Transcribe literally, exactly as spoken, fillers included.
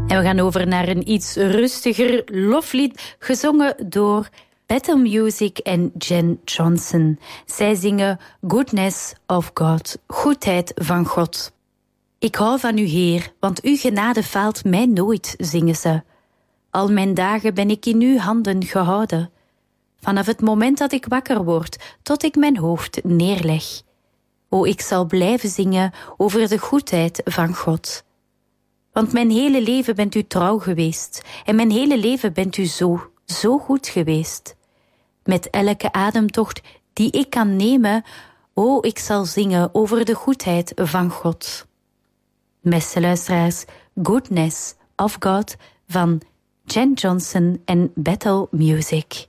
En we gaan over naar een iets rustiger loflied, gezongen door Bethel Music en Jen Johnson. Zij zingen Goodness of God, goedheid van God. Ik hou van u, Heer, want uw genade faalt mij nooit, zingen ze. Al mijn dagen ben ik in uw handen gehouden. Vanaf het moment dat ik wakker word, tot ik mijn hoofd neerleg. O, ik zal blijven zingen over de goedheid van God. Want mijn hele leven bent u trouw geweest, en mijn hele leven bent u zo, zo goed geweest. Met elke ademtocht die ik kan nemen, o, ik zal zingen over de goedheid van God. Beste luisteraars, Goodness of God van Jen Johnson en Bethel Music.